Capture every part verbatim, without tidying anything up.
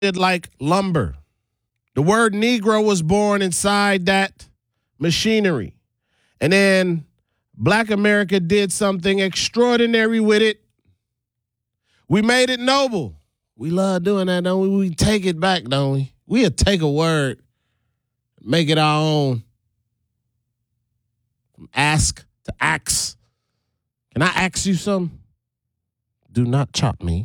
like lumber. The word Negro was born inside that machinery. And then Black America did something extraordinary with it. We made it noble. We love doing that, don't we? We take it back, don't we? We'll take a word, make it our own. From ask to ax. Can I ask you something? Do not chop me.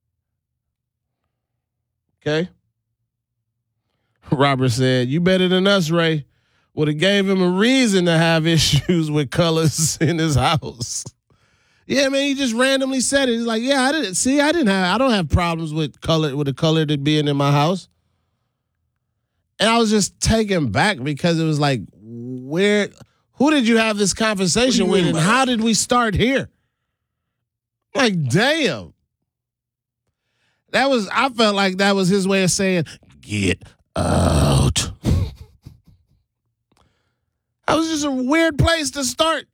Okay? Robert said, you better than us, Ray. Would have gave him a reason to have issues with colors in his house. Yeah, man, he just randomly said it. He's like, yeah, I didn't see, I didn't have, I don't have problems with color, with the color that being in my house. And I was just taken back because it was like, where, who did you have this conversation with, and how did we start here? Like, damn. That was, I felt like that was his way of saying, get out. That was just a weird place to start.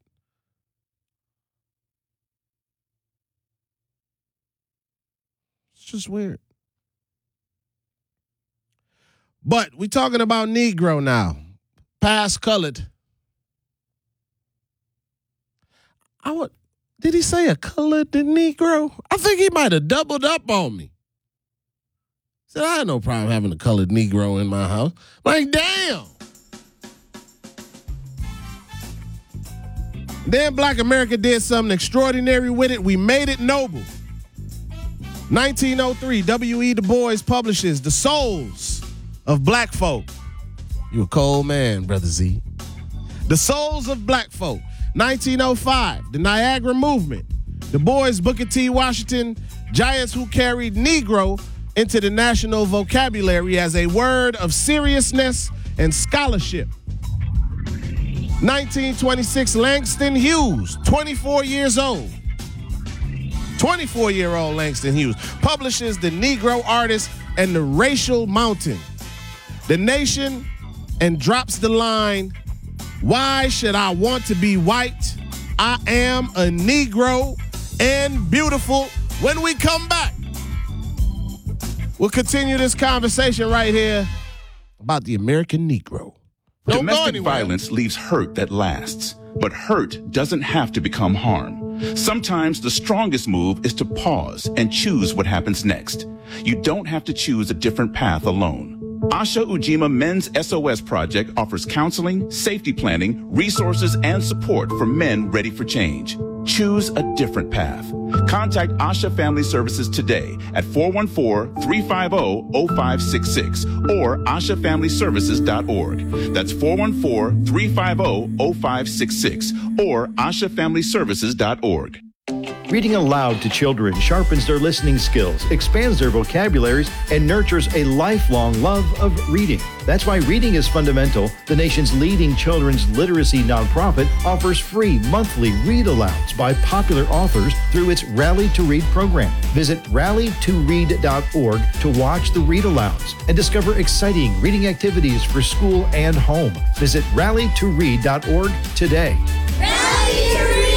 It's just weird. But we talking about Negro now. Past colored. I would, did he say a colored Negro? I think he might have doubled up on me. Said, I had no problem having a colored Negro in my house. Like, damn. Then Black America did something extraordinary with it. We made it noble. nineteen oh three, W E Du Bois publishes The Souls of Black Folk. You a cold man, Brother Z. The Souls of Black Folk. nineteen oh five, The Niagara Movement. Du Bois, Booker T. Washington, giants who carried Negro into the national vocabulary as a word of seriousness and scholarship. nineteen twenty-six, Langston Hughes, twenty-four years old. twenty-four-year-old Langston Hughes publishes The Negro Artist and the Racial Mountain. The Nation, and drops the line, why should I want to be white? I am a Negro and beautiful. When we come back, we'll continue this conversation right here about the American Negro. Don't Domestic violence leaves hurt that lasts, but hurt doesn't have to become harm. Sometimes the strongest move is to pause and choose what happens next. You don't have to choose a different path alone. Asha Ujima Men's S O S Project offers counseling, safety planning, resources, and support for men ready for change. Choose a different path. Contact Asha Family Services today at four one four, three five zero, zero five six six or asha family services dot org. That's four one four, three five zero, zero five six six or asha family services dot org. Reading aloud to children sharpens their listening skills, expands their vocabularies, and nurtures a lifelong love of reading. That's why Reading is Fundamental, the nation's leading children's literacy nonprofit, offers free monthly read-alouds by popular authors through its Rally to Read program. Visit rally to read dot org to watch the read-alouds and discover exciting reading activities for school and home. Visit rally to read dot org today. Rally to Read!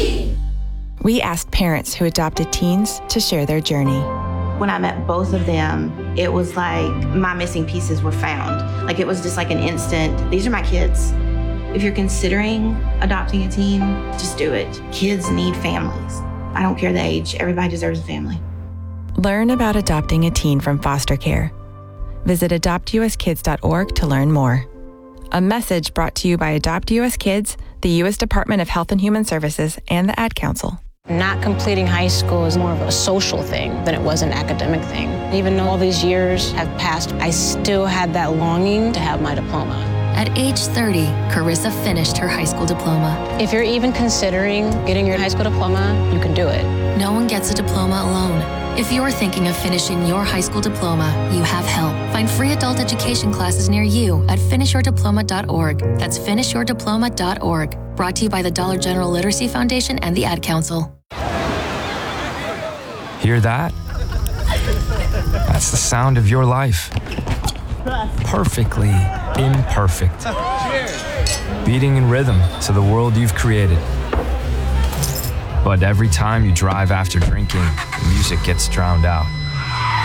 We asked parents who adopted teens to share their journey. When I met both of them, it was like my missing pieces were found. Like it was just like an instant, these are my kids. If you're considering adopting a teen, just do it. Kids need families. I don't care the age, everybody deserves a family. Learn about adopting a teen from foster care. Visit adopt u s kids dot org to learn more. A message brought to you by Adopt U S Kids, the U S Department of Health and Human Services, and the Ad Council. Not completing high school is more of a social thing than it was an academic thing. Even though all these years have passed, I still had that longing to have my diploma. At age thirty, Carissa finished her high school diploma. If you're even considering getting your high school diploma, you can do it. No one gets a diploma alone. If you're thinking of finishing your high school diploma, you have help. Find free adult education classes near you at finish your diploma dot org. That's finish your diploma dot org. Brought to you by the Dollar General Literacy Foundation and the Ad Council. Hear that? That's the sound of your life. Perfectly imperfect. Beating in rhythm to the world you've created. But every time you drive after drinking, the music gets drowned out.